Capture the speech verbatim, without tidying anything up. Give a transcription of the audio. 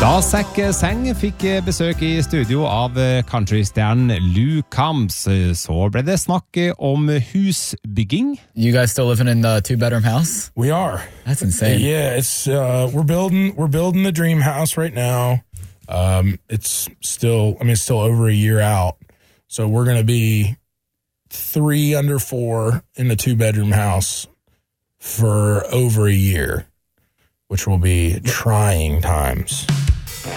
Da Zack Sang fikk besøk i studio av countrystjernen Lou Combs, så ble det snakk om husbygging. You guys still living in the two-bedroom house? We are. That's insane. Yeah, it's uh, we're building we're building the dream house right now. Um, it's still, I mean, it's still over a year out, so we're going to be three under four in the two-bedroom house for over a year, which will be trying times.